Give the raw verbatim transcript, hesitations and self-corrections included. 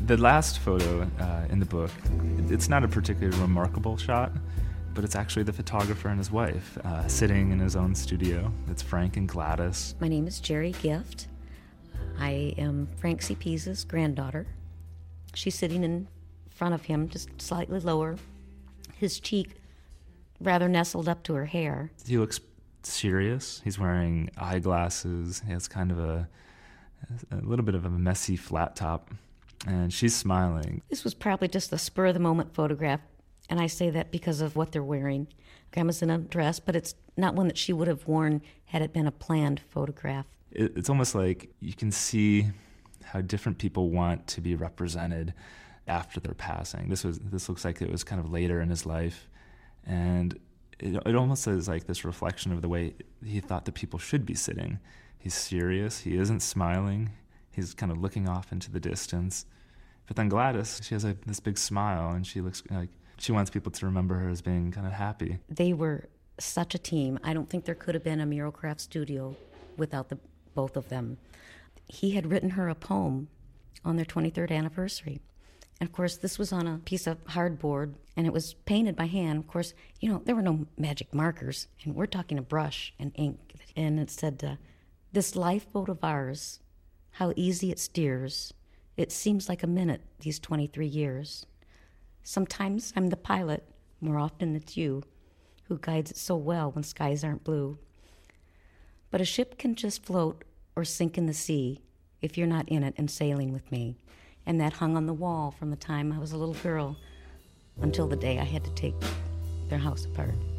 The last photo uh, in the book, it's not a particularly remarkable shot, but it's actually the photographer and his wife uh, sitting in his own studio. It's Frank and Gladys. My name is Jerry Gift. I am Frank C. Pisa's granddaughter. She's sitting in front of him, just slightly lower, his cheek rather nestled up to her hair. He looks serious. He's wearing eyeglasses. He has kind of a, a little bit of a messy flat top, and she's smiling. This was probably just a spur-of-the-moment photograph, and I say that because of what they're wearing. Grandma's in a dress, but it's not one that she would have worn had it been a planned photograph. It, it's almost like you can see how different people want to be represented after their passing. This was this looks like it was kind of later in his life, and it, it almost is like this reflection of the way he thought that people should be sitting. He's serious. He isn't smiling. He's kind of looking off into the distance. But then Gladys, she has a, this big smile, and she looks like she wants people to remember her as being kind of happy. They were such a team. I don't think there could have been a Muralcraft studio without the both of them. He had written her a poem on their twenty-third anniversary. And of course, this was on a piece of hardboard, and it was painted by hand. Of course, you know, there were no magic markers, and we're talking a brush and ink. And it said, uh, "This lifeboat of ours, how easy it steers. It seems like a minute, these twenty-three years. Sometimes I'm the pilot, more often it's you, who guides it so well when skies aren't blue. But a ship can just float or sink in the sea if you're not in it and sailing with me." And that hung on the wall from the time I was a little girl until the day I had to take their house apart.